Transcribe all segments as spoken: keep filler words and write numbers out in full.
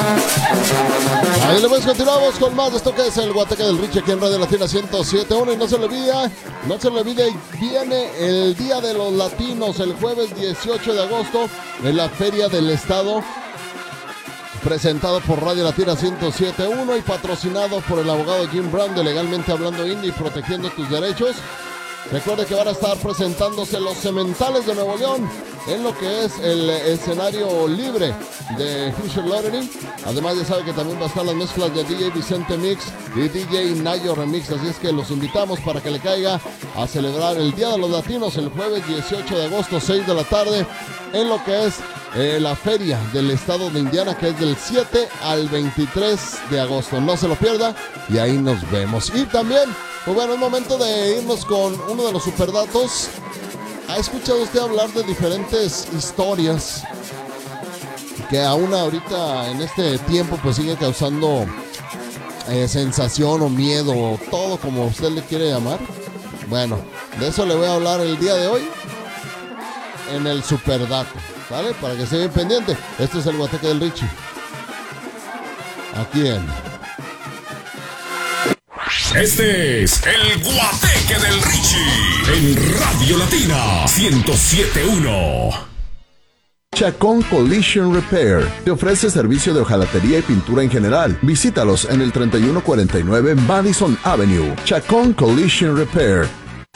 Ahí le pues continuamos con más de esto que es el Guateque del Richie aquí en Radio Latina ciento siete punto uno. Y no se le olvide, no se le olvide, viene el Día de los Latinos el jueves dieciocho de agosto en la Feria del Estado, presentado por Radio Latina ciento siete punto uno y patrocinado por el abogado Jim Brown de Legalmente Hablando Indie, protegiendo tus derechos. Recuerde que van a estar presentándose los Cementales de Nuevo León en lo que es el escenario libre de Future Lottery. Además ya sabe que también va a estar las mezclas de D J Vicente Mix y D J Nayo Remix. Así es que los invitamos para que le caiga a celebrar el Día de los Latinos el jueves dieciocho de agosto, seis de la tarde, en lo que es eh, la feria del estado de Indiana, que es del siete al veintitrés de agosto. No se lo pierda y ahí nos vemos. Y también, pues bueno, es momento de irnos con uno de los superdatos. ¿Ha escuchado usted hablar de diferentes historias que aún ahorita en este tiempo pues sigue causando eh, sensación o miedo o todo como usted le quiere llamar? Bueno, de eso le voy a hablar el día de hoy en el superdato, ¿vale? Para que esté bien pendiente. Esto es el Guateque del Richie. Aquí en... Este es el Guateque del Richie en Radio Latina ciento siete punto uno. Chacón Collision Repair te ofrece servicio de hojalatería y pintura en general. Visítalos en el treinta y uno cuarenta y nueve Madison Avenue. Chacón Collision Repair.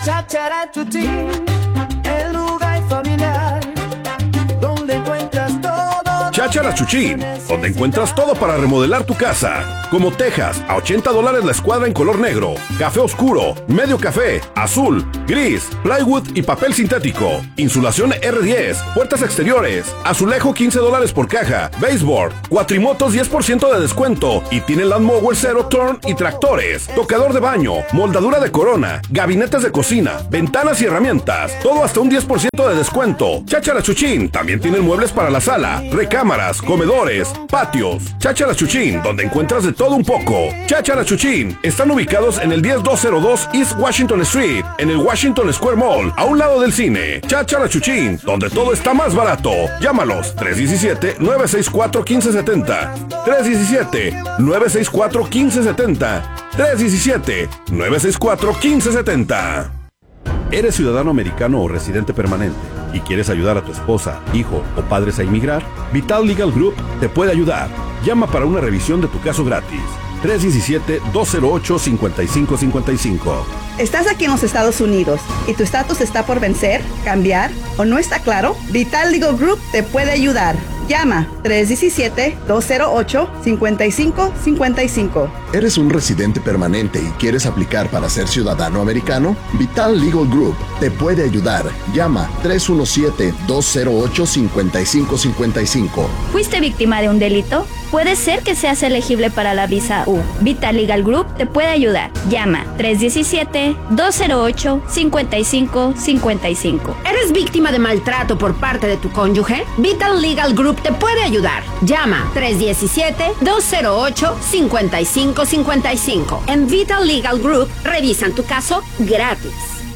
El lugar familiar donde encuentras todo. Cháchara Chuchín, donde encuentras todo para remodelar tu casa, como tejas a ochenta dólares la escuadra en color negro, café oscuro, medio café, azul, gris, plywood y papel sintético, insulación R diez, puertas exteriores, azulejo quince dólares por caja, baseboard, cuatrimotos diez por ciento de descuento y tiene lawnmower Zero Turn y tractores, tocador de baño, moldadura de corona, gabinetes de cocina, ventanas y herramientas, todo hasta un diez por ciento de descuento. Cháchara Chuchín también tiene muebles para la sala, recámaras, comedores, patios. Cháchara Chuchín, donde encuentras de todo un poco. Cháchara Chuchín están ubicados en el diez mil doscientos dos East Washington Street, en el Washington Square Mall, a un lado del cine. Cháchara Chuchín, donde todo está más barato. Llámalos tres uno siete, nueve seis cuatro, uno cinco siete cero, tres uno siete, nueve seis cuatro, uno cinco siete cero, tres uno siete, nueve seis cuatro, uno cinco siete cero. ¿Eres ciudadano americano o residente permanente y quieres ayudar a tu esposa, hijo o padres a inmigrar? Vital Legal Group te puede ayudar. Llama para una revisión de tu caso gratis. tres uno siete, dos cero ocho, cinco cinco cinco cinco. ¿Estás aquí en los Estados Unidos y tu estatus está por vencer, cambiar o no está claro? Vital Legal Group te puede ayudar. Llama tres uno siete, dos cero ocho, cinco cinco cinco cinco. ¿Eres un residente permanente y quieres aplicar para ser ciudadano americano? Vital Legal Group te puede ayudar. Llama tres uno siete, dos cero ocho, cinco cinco cinco cinco. ¿Fuiste víctima de un delito? Puede ser que seas elegible para la visa U. Vital Legal Group te puede ayudar. Llama tres uno siete, dos cero ocho, cinco cinco cinco cinco. ¿Eres víctima de maltrato por parte de tu cónyuge? Vital Legal Group te puede ayudar. Llama tres uno siete, dos cero ocho, cinco cinco cinco cinco. En Vital Legal Group revisan tu caso gratis.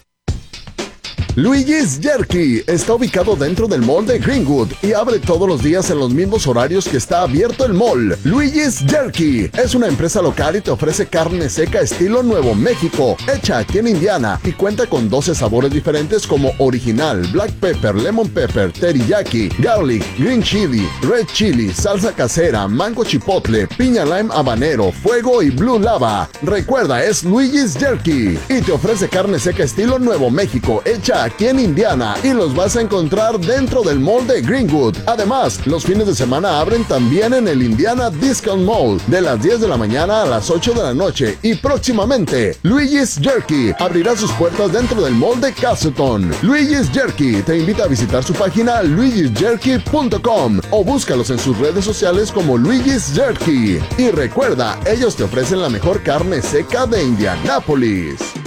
Luigi's Jerky está ubicado dentro del mall de Greenwood y abre todos los días en los mismos horarios que está abierto el mall. Luigi's Jerky es una empresa local y te ofrece carne seca estilo Nuevo México, hecha aquí en Indiana, y cuenta con doce sabores diferentes como original, black pepper, lemon pepper, teriyaki, garlic, green chili, red chili, salsa casera, mango chipotle, piña lime habanero, fuego y blue lava. Recuerda, es Luigi's Jerky y te ofrece carne seca estilo Nuevo México, hecha aquí en Indiana, y los vas a encontrar dentro del mall de Greenwood. Además, los fines de semana abren también en el Indiana Discount Mall de las diez de la mañana a las ocho de la noche, y próximamente Luigi's Jerky abrirá sus puertas dentro del mall de Castleton. Luigi's Jerky te invita a visitar su página luigis jerky punto com o búscalos en sus redes sociales como Luigi's Jerky. Y recuerda, ellos te ofrecen la mejor carne seca de Indianápolis.